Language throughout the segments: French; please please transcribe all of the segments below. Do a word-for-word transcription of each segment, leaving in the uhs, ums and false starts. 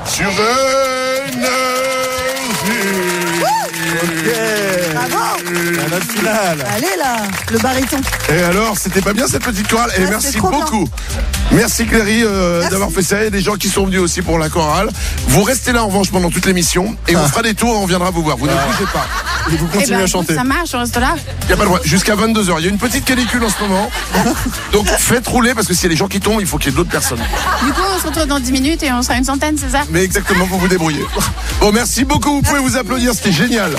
sur Énergie. Ok. Bravo. La note finale. Allez là, le baryton. Et alors, c'était pas bien cette petite chorale? Et Ouais, merci c'était trop beaucoup. Merci Cléry euh, Merci. d'avoir fait ça. Il y a des gens qui sont venus aussi pour la chorale. Vous restez là en revanche pendant toute l'émission et on fera des tours et on viendra vous voir. Vous ne bougez pas. Et vous Eh continuez ben, à chanter. ça marche, on reste là. Il n'y a pas le droit. Jusqu'à vingt-deux heures. Il y a une petite canicule en ce moment. Donc faites rouler parce que s'il y a des gens qui tombent, il faut qu'il y ait d'autres personnes. Du coup, on se retrouve dans dix minutes et on sera une centaine, c'est ça? Mais exactement, vous vous débrouillez. Bon, merci beaucoup. Vous pouvez vous applaudir. C'était génial.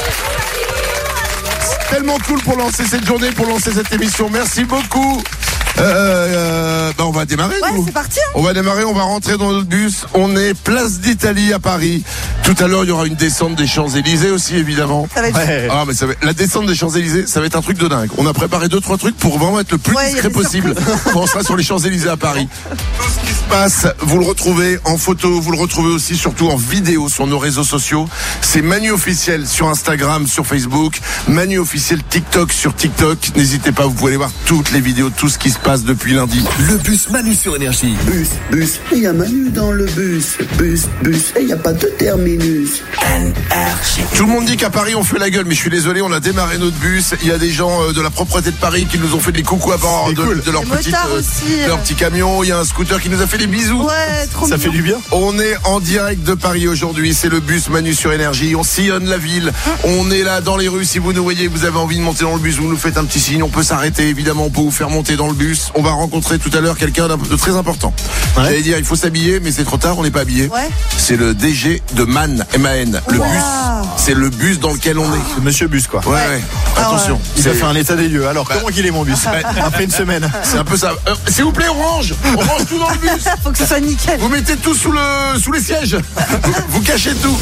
C'est tellement cool pour lancer cette journée, pour lancer cette émission. Merci beaucoup. Euh, euh, bah on va démarrer. Ouais, nous. c'est parti. Hein. On va démarrer, on va rentrer dans notre bus. On est place d'Italie à Paris. Tout à l'heure, il y aura une descente des Champs-Élysées aussi, évidemment. Ça va être Ouais. Ah, mais ça va... la descente des Champs-Élysées, ça va être un truc de dingue. On a préparé deux, trois trucs pour vraiment être le plus Ouais, il y a discret des possible quand on sera sur les Champs-Élysées à Paris. Tout ce qui se passe, vous le retrouvez en photo, vous le retrouvez aussi surtout en vidéo sur nos réseaux sociaux. C'est Manu officiel sur Instagram, sur Facebook, Manu officiel TikTok sur TikTok. N'hésitez pas, vous pouvez aller voir toutes les vidéos, tout ce qui se passe depuis lundi. Le bus Manu sur Énergie. Bus, bus, il y a Manu dans le bus. Bus, bus, il n'y a pas de terminus. Tout le monde dit qu'à Paris on fait la gueule, mais je suis désolé, on a démarré notre bus. Il y a des gens euh, de la propreté de Paris qui nous ont fait des coucous à bord de, cool. de leur Les petit, motards aussi, de leur euh. petit camion. Il y a un scooter qui nous a fait des bisous. Ouais, trop Ça mignon. fait du bien. On est en direct de Paris aujourd'hui, c'est le bus Manu sur Énergie, on sillonne la ville, on est là dans les rues, si vous nous voyez, vous avez envie de monter dans le bus, vous nous faites un petit signe, on peut s'arrêter évidemment, on peut vous faire monter dans le bus, on va rencontrer tout à l'heure quelqu'un d'un- de très important. Ouais. J'allais dire, il faut s'habiller, mais c'est trop tard, on n'est pas habillé. Ouais. C'est le D G de Man, M A N, le Wow. bus, c'est le bus dans lequel on est. C'est Monsieur Bus, quoi. Ouais, ouais, Ah attention. Il C'est- a fait un état des lieux. Alors, comment qu'il est mon bus? Après une semaine. C'est un peu ça. Euh, S'il vous plaît, on range, on range tout dans le bus. Faut que ce soit nickel. Vous mettez tout sous le sous les sièges. Vous, vous cachez tout.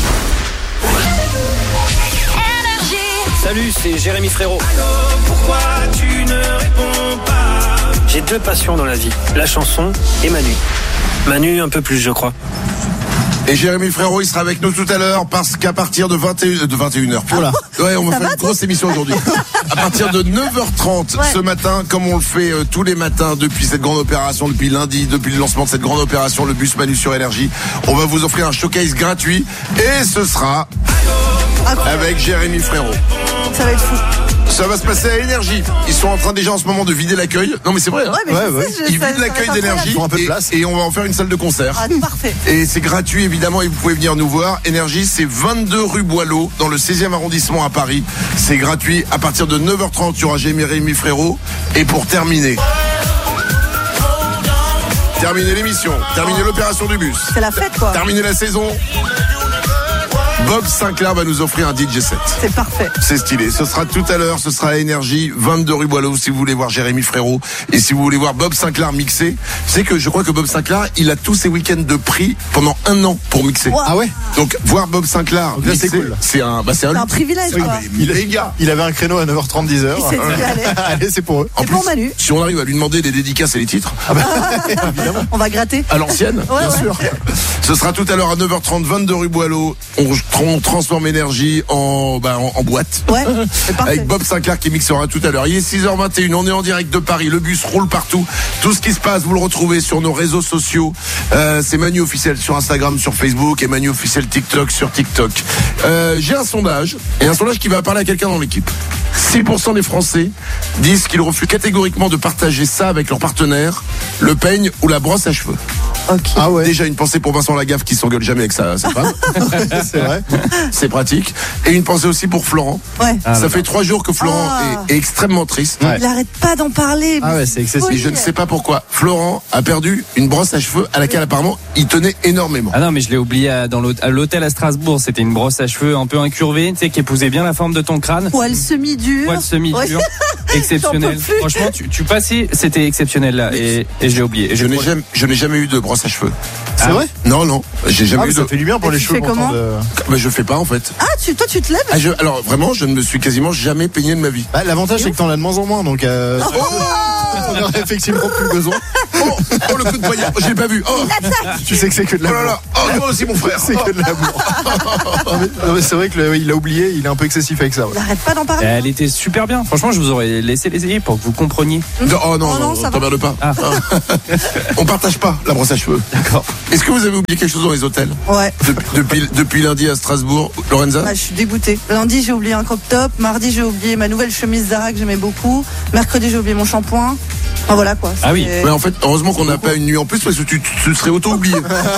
Salut, c'est Jérémy Frérot. Pourquoi tu ne réponds pas? J'ai deux passions dans la vie, la chanson et Manu. Manu un peu plus, je crois. Et Jérémy Frérot, il sera avec nous tout à l'heure parce qu'à partir de vingt et une, de vingt et une heures. Oula. Ouais, on va Ça faire va, une grosse émission aujourd'hui. À partir de neuf heures trente Ouais. ce matin, comme on le fait euh, tous les matins depuis cette grande opération, depuis lundi, depuis le lancement de cette grande opération, le bus Manu sur Énergie, on va vous offrir un showcase gratuit et ce sera Incroyable. avec Jérémy Frérot. Ça va être fou. Ça va se passer à Énergie. Ils sont en train déjà en ce moment de vider l'accueil. Non mais c'est vrai. Hein. Ouais, mais Ouais, je ouais. sais, je- Ils ça- vident ça va l'accueil être d'énergie Ils ont un peu de et, place. et on va en faire une salle de concert. incroyable. Ah, parfait. Et c'est gratuit évidemment et vous pouvez venir nous voir. Énergie, c'est vingt-deux rue Boileau dans le seizième arrondissement à Paris. C'est gratuit à partir de neuf heures trente. Il y aura Jérémy Frérot. Et pour terminer, terminer l'émission, terminer l'opération du bus, C'est la fête, quoi. terminer la saison, Bob Sinclair va nous offrir un D J set. C'est parfait. C'est stylé. Ce sera tout à l'heure. Ce sera à Énergie, vingt-deux rue Boileau, si vous voulez voir Jérémy Frérot. Et si vous voulez voir Bob Sinclair mixer. Vous savez que je crois que Bob Sinclair, il a tous ses week-ends de prix pendant un an pour mixer. Wow. Ah ouais? Donc, voir Bob Sinclair Donc là, c'est mixer, cool. c'est un, bah, c'est un, C'est un luxe. privilège, Oui, quoi. mais Il, les gars. il avait un créneau à neuf heures trente, dix heures. Il s'est dit, allez. Allez, c'est pour eux. En C'est pour plus, Manu. si on arrive à lui demander des dédicaces et les titres, On va gratter. à l'ancienne, Ouais, bien ouais. sûr. Ce sera tout à l'heure à neuf heures trente, vingt-deux rue Boileau. On, on transforme Énergie en, bah, en, en boîte. Ouais, c'est parfait. Avec Bob Sinclair qui mixera tout à l'heure. Il est six heures vingt et une, on est en direct de Paris, le bus roule partout. Tout ce qui se passe, vous le retrouvez sur nos réseaux sociaux. Euh, c'est Manu officiel sur Instagram, sur Facebook et Manu officiel TikTok sur TikTok. Euh, j'ai un sondage, et un sondage qui va parler à quelqu'un dans l'équipe. six pour cent des Français disent qu'ils refusent catégoriquement de partager ça avec leur partenaire, le peigne ou la brosse à cheveux. Ok. Ah ouais. Déjà une pensée pour Vincent Lagaffe qui s'engueule jamais avec sa, sa femme. C'est vrai. C'est pratique. Et une pensée aussi pour Florent. Ouais. Ça fait trois jours que Florent Ah. est, est extrêmement triste. Ouais. Il arrête pas d'en parler. Ah ouais, c'est excessif. Et je ne sais pas pourquoi. Florent a perdu une brosse à cheveux à laquelle apparemment il tenait énormément. Ah non, mais je l'ai oublié à- dans l'hôte- à l'hôtel à Strasbourg. C'était une brosse à cheveux un peu incurvée, tu sais, qui épousait bien la forme de ton crâne. Poil semi-dur. Poil semi-dur, Ouais. exceptionnel. J'en peux plus. Franchement, tu, tu passais, c'était exceptionnel là, et, et je l'ai oublié. Et Je n'ai crois- jamais, je n'ai jamais eu de brosse à cheveux. C'est vrai? Non, non, j'ai Ah, jamais mais eu ça de. fait du bien pour Et les tu cheveux. fais pourtant, comment de- Mais je fais pas en fait. Ah, tu, toi, tu te lèves. Ah, je- alors vraiment, je ne me suis quasiment jamais peigné de ma vie. Bah, l'avantage, c'est que t'en as de moins en moins, donc euh, on aurait effectivement plus besoin. Oh, oh, le coup de poignard. Je l'ai pas vu. Oh, Tu sais que c'est que de oh là l'amour. là. Oh, toi aussi, mon frère. C'est que de l'amour. Non, mais- non, mais c'est vrai qu'il a oublié, il est un peu excessif avec ça. Ouais. Il arrête pas d'en parler. Elle était super bien. Franchement, je vous aurais laissé l'essayer pour que vous compreniez. Non, oh non, Oh non, non, ça va. t'emmerdes pas. Ah. On partage pas la brosse à cheveux. D'accord. Est-ce que vous avez oublié quelque chose dans les hôtels Ouais. depuis, depuis, depuis lundi à Strasbourg, Lorenza? Ah, je suis dégoûtée. Lundi, j'ai oublié un crop top. Mardi, j'ai oublié ma nouvelle chemise Zara que j'aimais beaucoup. Mercredi, j'ai oublié mon shampoing. Enfin voilà quoi. Ah oui. C'était- Mais en fait, heureusement qu'on n'a pas une nuit en plus parce que tu, tu serais auto-oublié.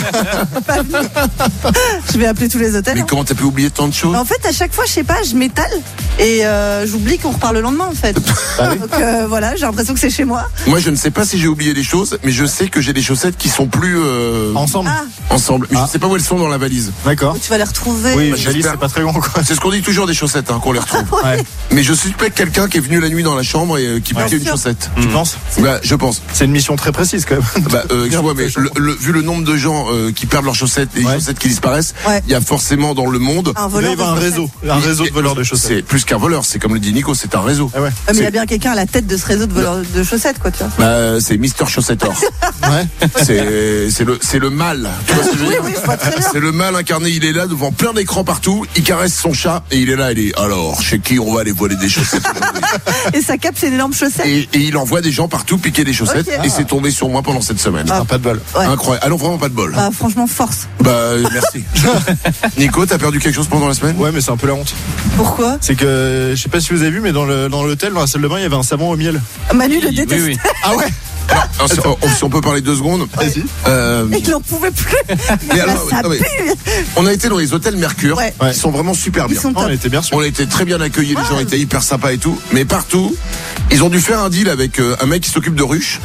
Je vais appeler tous les hôtels. Mais hein. comment t'as pu oublier tant de choses? En fait, à chaque fois, je sais pas, je m'étale et euh, j'oublie qu'on repart le lendemain en fait. Donc euh, voilà, j'ai l'impression que c'est chez moi. Moi, je ne sais pas si j'ai oublié des choses, mais je sais que j'ai des chaussettes qui sont plus euh, Ensemble. Ah, ensemble. Mais Ah. je sais pas où elles sont dans la valise. D'accord. tu vas les retrouver. Oui, Bah, la liste, j'espère. c'est pas très grand, quoi. C'est ce qu'on dit toujours des chaussettes, hein, qu'on les retrouve. Ouais. Mais je suspecte quelqu'un qui est venu la nuit dans la chambre et euh, qui Bien piquait une sûr. chaussette. Tu penses? Bah, je pense. C'est une mission très précise, quand même. Bah, euh, excuse-moi, mais le, le- vu le nombre de gens euh, qui perdent leurs chaussettes et les Ouais. chaussettes qui disparaissent, il Ouais. y a forcément dans le monde. Un Il voleur. y a un de réseau. Un réseau de voleurs de chaussettes. C'est plus qu'un voleur, c'est comme le dit Nico, c'est un réseau. Ah ouais. Ah, mais il y a bien quelqu'un à la tête de ce réseau de voleurs de chaussettes, quoi, tu vois. Bah, c'est Mister Chaussettor. Ouais. C'est c'est le c'est le mal. Tu vois ce que je veux Oui, dire oui, je vois très bien. C'est le mal incarné. Il est là devant plein d'écrans partout. Il caresse son chat et il est là. Il est alors chez qui on va aller voler des chaussettes aujourd'hui Et sa cape, c'est une énorme chaussette. et, et il envoie des gens partout piquer des chaussettes Ok. et c'est tombé sur moi pendant cette semaine. Ah, pas de bol. Ouais. Incroyable. Alors vraiment pas de bol. Bah, franchement, force. Bah euh, merci. Nico, t'as perdu quelque chose pendant la semaine? Ouais, mais c'est un peu la honte. Pourquoi C'est que, je sais pas si vous avez vu, mais dans le dans l'hôtel, dans la salle de bain, il y avait un savon au miel. Manu le Oui, déteste. oui. Ah ouais. Alors, si, on, si on peut parler deux secondes. Vas-y. Euh, Il n'en pouvait plus. Mais Là, alors, ça non, mais- pue. on a été dans les hôtels Mercure, Ouais. qui sont vraiment super Ils bien. sont Oh, top. on était bien sûr. On a été très bien accueillis, les gens Ouais. étaient hyper sympas et tout. Mais partout, ils ont dû faire un deal avec euh, un mec qui s'occupe de ruches.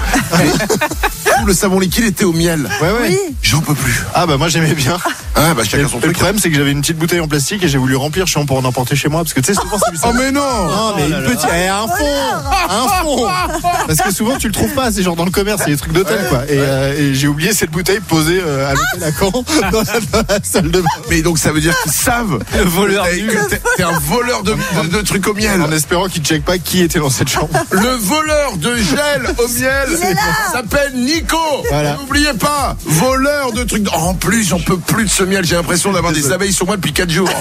Et le savon liquide était au miel. Ouais, ouais. Oui. J'en peux plus. Ah bah moi j'aimais bien. Ah bah Et chacun son le truc. problème c'est que j'avais une petite bouteille en plastique et j'ai voulu remplir chiant pour en emporter chez moi parce que tu sais souvent c'est du Oh savon. mais non. Non mais une petite, eh, un fond, un fond. Parce que souvent tu le trouves pas, c'est genre dans le commerce, c'est des trucs d'hôtel quoi. Et, euh, et j'ai oublié cette bouteille posée euh, à l'hôtel à Caen dans la, dans la salle de bain. Mais donc ça veut dire qu'ils savent Le voleur que nu. t'es- t'es un voleur de, de- de trucs au miel. En espérant qu'ils checkent pas qui était dans cette chambre. Le voleur de gel au miel s'appelle Nico. Voilà. N'oubliez pas, voleur de trucs. Oh, en plus, j'en peux plus de ce miel. J'ai l'impression d'avoir des abeilles sur moi depuis quatre jours.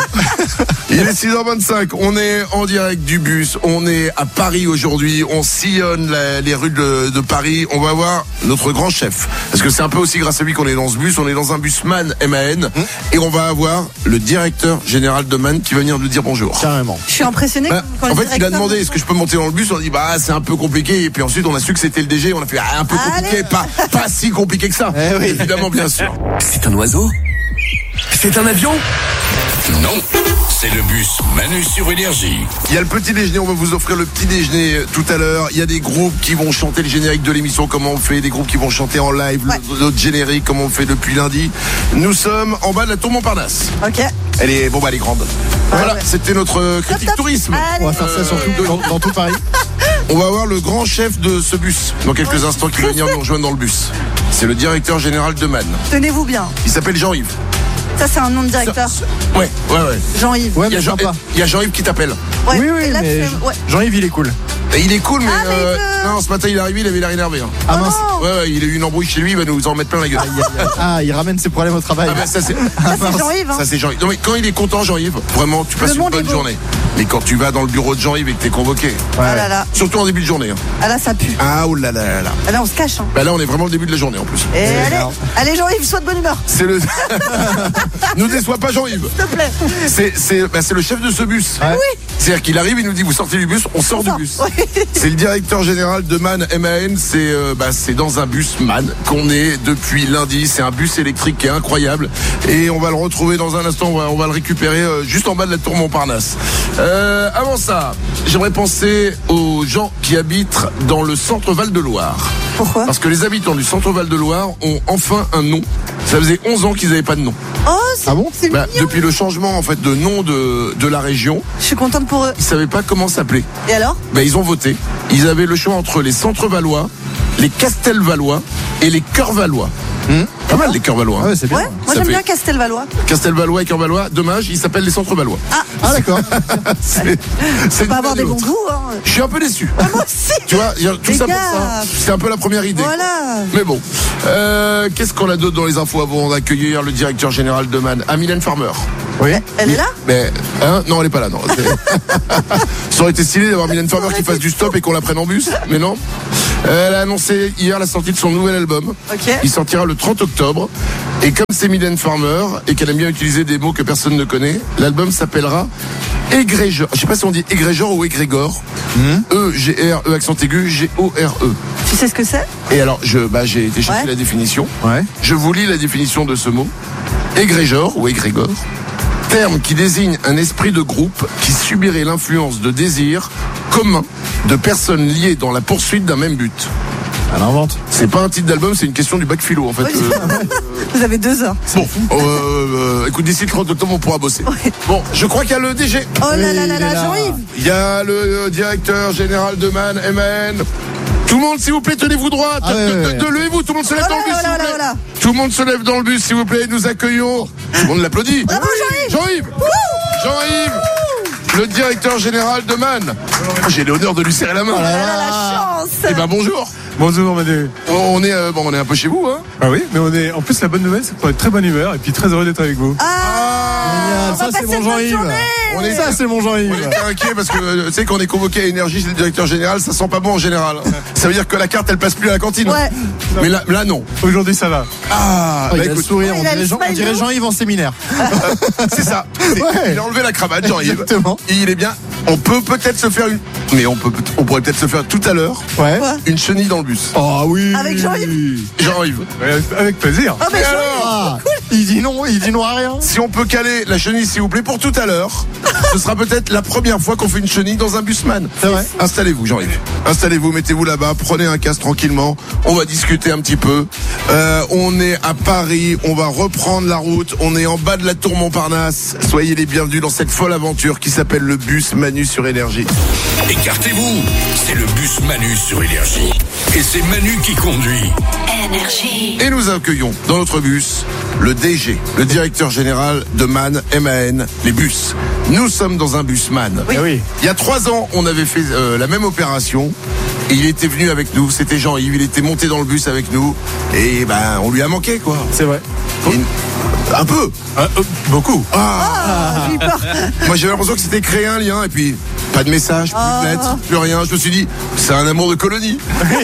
Il est six heures vingt-cinq. On est en direct du bus. On est à Paris aujourd'hui. On sillonne la- les rues de, de Paris. On va voir notre grand chef. Parce que c'est un peu aussi grâce à lui qu'on est dans ce bus. On est dans un bus MAN, M A N. Et on va avoir le directeur général de MAN qui va venir nous dire bonjour. Carrément. Je suis impressionnée. Bah, quand le en fait, il a directeur- demandé est-ce que je peux monter dans le bus. On a dit bah c'est un peu compliqué. Et puis ensuite, on a su que c'était le D G. On a fait ah, un peu compliqué, Allez. pas pas si compliqué que ça. Eh oui. Évidemment, bien sûr. C'est un oiseau? C'est un avion? Non, c'est le bus Manu sur Énergie. Il y a le petit déjeuner. On va vous offrir le petit déjeuner euh, tout à l'heure. Il y a des groupes qui vont chanter le générique de l'émission, comment on fait. Des groupes qui vont chanter en live Ouais. le- notre générique, comme on fait depuis lundi. Nous sommes en bas de la tour Montparnasse. Ok. Elle est bon, bah elle est grande. Voilà, ouais. c'était notre euh, critique Top, top. tourisme. Allez. On va faire ça surtout Euh, dans, dans tout Paris. On va avoir le grand chef de ce bus dans quelques instants qui va venir nous rejoindre dans le bus. C'est le directeur général de MAN. Tenez-vous bien. Il s'appelle Jean-Yves. Ça, c'est un nom de directeur. Ouais, ouais, ouais. Jean-Yves. Ouais Il y a, mais Jean- sympa. il y a Jean-Yves qui t'appelle. Ouais. Oui oui Et là, mais c'est- ouais. Jean-Yves il est cool. Et il est cool, mais, Ah, mais euh, il veut- non, ce matin il est arrivé, il avait l'air énervé. Hein. Ah Oh mince. non. Ouais, ouais, il a eu une embrouille chez lui, il va nous en mettre plein la gueule. Ah il ramène ses problèmes au travail. Ah bah, ça c'est, Ça, c'est Jean-Yves. hein. ça c'est Jean-Yves. Non mais quand il est content Jean-Yves, vraiment tu passes Le une monde est bonne beau. journée. Mais quand tu vas dans le bureau de Jean-Yves et que t'es convoqué, Ah là là. surtout en début de journée. Hein. Ah là, ça pue. Ah oh là là là là. Ah là, on se cache. Hein. Bah là on est vraiment le début de la journée en plus. Et allez, alors. allez Jean-Yves, sois de bonne humeur, C'est le. Ne déçois pas Jean-Yves. s'il te plaît. C'est c'est bah, c'est le chef de ce bus. Ouais. C'est-à-dire qu'il arrive, il nous dit vous sortez du bus, on sort du sort. bus. Ouais. C'est le directeur général de MAN, M A N. C'est euh, bah, c'est dans un bus MAN qu'on est depuis lundi. C'est un bus électrique qui est incroyable et on va le retrouver dans un instant. On va, on va le récupérer euh, juste en bas de la tour Montparnasse. Euh, avant ça, j'aimerais penser aux gens qui habitent dans le centre Val-de-Loire. Pourquoi? Parce que les habitants du centre Val-de-Loire ont enfin un nom. Ça faisait onze ans qu'ils n'avaient pas de nom. Oh, c'est Ah bon c'est Bah, mignon. depuis le changement en fait de nom de, de la région, Je suis contente pour eux. ils savaient pas comment s'appeler. Et alors? Bah, ils ont voté. Ils avaient le choix entre les Centres Valois, les Castelvalois et les Cœurs Valois. Pas mal les cœurs valois. Ah ouais, c'est bien. Ouais, moi Ça j'aime fait- bien Castelvalois. Castelvalois et cœurs valois, dommage, ils s'appellent les centres valois. Ah, Ah d'accord. C'est c'est faut pas avoir des une bons autre. goûts. Hein. Je suis un peu déçu. Moi aussi. Tu vois, il y a tout Les ça pour gars. ça. C'est un peu la première idée. Voilà. Mais bon, euh, qu'est-ce qu'on a d'autre dans les infos avant d'accueillir le directeur général de Man, ah, Mylène Farmer. Oui. Elle est là? Mais, hein, non, elle est pas là, non. C'est- Ça aurait été stylé d'avoir Mylène Farmer qui fasse du stop et qu'on la prenne en bus, mais non. Elle a annoncé hier la sortie de son nouvel album. Ok. Il sortira le trente octobre. Et comme c'est Mylène Farmer et qu'elle aime bien utiliser des mots que personne ne connaît, l'album s'appellera Égrégore. Je sais pas si on dit égrégore ou égrégore. E, G, R, E, accent aigu, G, O, R, E. Tu sais ce que c'est? Et alors, je, bah, j'ai été chercher Ouais. la définition. Ouais. Je vous lis la définition de ce mot. Égrégore ou égrégore, terme qui désigne un esprit de groupe qui subirait l'influence de désirs communs de personnes liées dans la poursuite d'un même but. Elle invente. C'est pas un titre d'album, c'est une question du bac philo en fait. Oui. Euh, Vous avez deux heures. bon, euh, euh, écoute, d'ici le trente octobre, on pourra bosser. Ouais. Bon, je crois qu'il y a le D G. Oh là Oui, là là il est là, là. Jean-Yves. Il y a le euh, directeur général de Man, M A N. Tout le monde, s'il vous plaît, tenez-vous droit. Ah ouais, De- de- ouais. de- Levez-vous, tout le monde se lève Voilà, dans le bus, voilà, s'il vous plaît. voilà, voilà. Tout le monde se lève dans le bus, s'il vous plaît. Nous accueillons. Tout le monde l'applaudit. Bravo, Jean-Yves. Jean-Yves. Jean-Yves, le directeur général de Man. Oh, j'ai l'honneur de lui serrer la main. Oh là là, la chance. Eh ben bonjour. Bonjour Manu. On est, euh, bon, on est un peu chez vous, hein. Ah oui, mais on est. En plus, la bonne nouvelle, c'est qu'on est très bonne humeur et puis très heureux d'être avec vous. Ah, Génial, on ça va c'est passer mon une bonne Jean-Yves. journée. On est Ça c'est mon On Jean-Yves. était inquiet parce que euh, tu sais qu'on est convoqué à Énergie chez le directeur général, ça sent pas bon en général. Ça veut dire que la carte elle passe plus à la cantine. Ouais. Mais là, là non. Aujourd'hui, ça va. Ah, Oh, bah, il a le écoute, sourire, on il a dirait, le Jean- on smile dirait de ouf. Jean-Yves en séminaire. c'est ça. C'est- Ouais. Il a enlevé la cravate, Jean-Yves. Exactement. Il est bien. On peut peut-être se faire une, mais on peut, on pourrait peut-être se faire tout à l'heure Ouais. Quoi une chenille dans le bus. Oh oui. Avec Jean-Yves. Jean-Yves. Ouais, avec plaisir. Oh, mais Et Jean-Yves. alors, Ah, il dit non, il dit non à rien. si on peut caler la chenille, s'il vous plaît, pour tout à l'heure, ce sera peut-être la première fois qu'on fait une chenille dans un busman. C'est vrai. Installez-vous, Jean-Yves. Installez-vous, mettez-vous là-bas, prenez un casque tranquillement. On va discuter un petit peu. Euh, on est à Paris, on va reprendre la route. On est en bas de la tour Montparnasse. Soyez les bienvenus dans cette folle aventure qui s'appelle le bus Manu sur Énergie. Écartez-vous, c'est le bus Manu sur Énergie. Et c'est Manu qui conduit. Et nous accueillons dans notre bus le D G, le directeur général de Man, M A N, les bus. Nous sommes dans un bus Man. Eh oui. Il y a trois ans, on avait fait euh, la même opération. Et il était venu avec nous, c'était Jean-Yves, il était monté dans le bus avec nous. Et ben, on lui a manqué, quoi. C'est vrai. Et- un peu. Ah, euh, beaucoup. Ah, J'ai eu peur. moi j'avais l'impression que c'était créer un lien et puis pas de message, plus Ah. de lettres, plus rien. Je me suis dit, c'est un amour de colonie.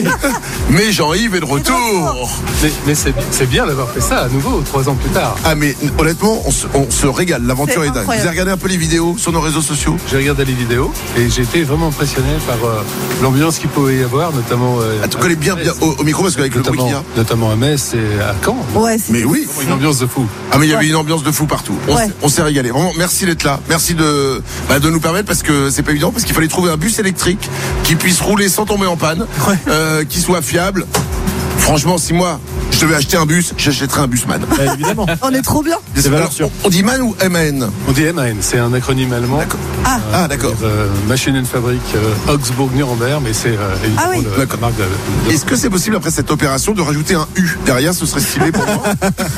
Mais Jean-Yves est de retour. Mais, mais c'est c'est bien d'avoir fait ça à nouveau, trois ans plus tard. Ah mais honnêtement, on se, on se régale. L'aventure C'est est dingue. Vous incroyable. avez regardé un peu les vidéos sur nos réseaux sociaux? J'ai regardé les vidéos et j'ai été vraiment impressionné par euh, l'ambiance qu'il pouvait y avoir, notamment. Euh, Ah, tu connais bien, à bien Metz, au, au micro parce qu'avec le bruit qu'il y notamment, a. notamment à Metz et à Caen. Ouais, c'est- Mais oui. Une ambiance de fou. Ah mais il y avait une ambiance de fou partout. On, Ouais. s'est- on s'est régalé. Vraiment, merci d'être là. Merci de, bah, de nous permettre parce que c'est pas évident parce qu'il fallait trouver un bus électrique qui puisse rouler sans tomber en panne, euh, qui soit fiable. Franchement, si moi je devais acheter un bus, j'achèterais un busman. Bah, évidemment. On est trop bien. C'est valeur Alors, sûre. on, on dit man ou M A N? On dit M A N, c'est un acronyme allemand. D'accord. Ah, Ah d'accord. Euh, Maschinenfabrik euh, Augsburg-Nuremberg, mais c'est euh, évidemment Ah oui. le- la D'accord. marque de, de- Est-ce que c'est possible après cette opération de rajouter un U derrière? Ce serait stylé pour moi.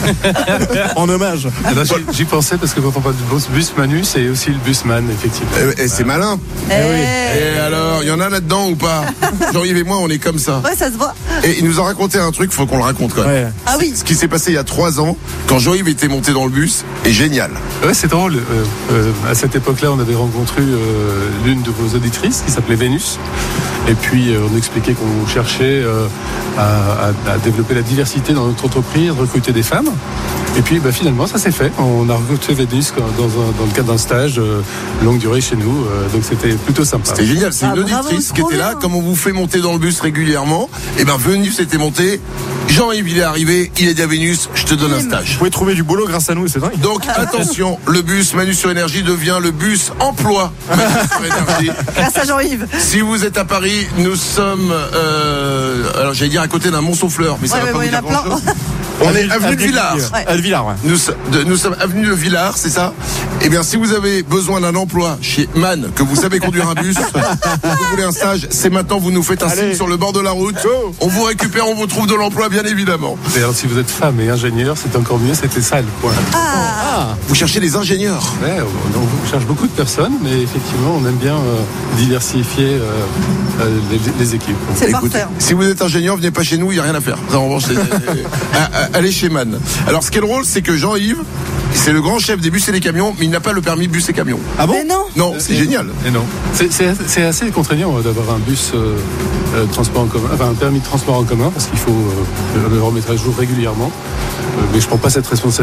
En hommage. Eh ben, j'y- J'y pensais parce que quand on parle du bus, bus Manu, c'est aussi le busman, effectivement. Et, et c'est malin. eh, Et alors, il y en a là-dedans ou pas? Jean-Yves et moi, on est comme ça. ouais, ça se voit. Et il nous a raconté un truc, faut qu'on le raconte quand même. Ouais. Ah oui. Ce qui s'est passé il y a trois ans, quand Jean-Yves était monté dans le bus, est génial. Ouais, c'est drôle. Euh, euh, à cette époque-là, on avait rencontré euh, l'une de vos auditrices qui s'appelait Vénus. Et puis, euh, on expliquait qu'on cherchait euh, à, à- à développer la diversité dans notre entreprise, recruter des femmes. Et puis, bah, finalement, ça s'est fait. On a recruté Vénus dans, un- dans le cadre d'un stage euh, longue durée chez nous. Euh, donc, c'était plutôt sympa. C'était génial. C'est Ah, une bravo, auditrice qui trop était là. bien. Comme on vous fait monter dans le bus régulièrement, et ben Vénus était montée. Jean-Yves, il est arrivé. Il a dit à Vénus, je te donne un Bim. stage. Vous pouvez trouver du boulot grâce à nous, c'est dingue. Donc attention, le bus Manu sur Énergie devient le bus emploi Manu sur Énergie. Grâce à Jean-Yves. Si vous êtes à Paris, nous sommes, euh, alors j'allais dire à côté d'un Monceau-Fleur, mais ça Ouais, va mais pas bon, vous il y en dire a plein. grand-chose. On est avenue de Villars. Ouais. À Villars, ouais. Nous, so- de- nous sommes avenue de Villars, c'est ça? Eh bien, si vous avez besoin d'un emploi chez Man, que vous savez conduire un bus, vous voulez un stage, c'est maintenant, vous nous faites un Allez. signe sur le bord de la route. On vous récupère, on vous trouve de l'emploi, bien évidemment. Et alors, si vous êtes femme et ingénieur, c'est encore mieux, c'était ça le point. Ah, Vous cherchez des ingénieurs. Ouais, on, on cherche beaucoup de personnes, mais effectivement, on aime bien euh, diversifier euh, euh, les, les équipes. c'est Écoutez, parfait. si vous êtes ingénieur, venez pas chez nous, il n'y a rien à faire. Ça, en revanche, c'est- Ah, ah, allez chez Man. Alors, ce qui est drôle, c'est que Jean-Yves, c'est le grand chef des bus et des camions, mais il n'a pas le permis bus et camions. Ah bon? Mais non. Non, c'est génial. Et non. C'est, c'est, c'est assez contraignant euh, d'avoir un bus euh, euh, transport en commun, enfin un permis de transport en commun, parce qu'il faut euh, le remettre à jour régulièrement. Euh, mais je prends pas cette responsabilité.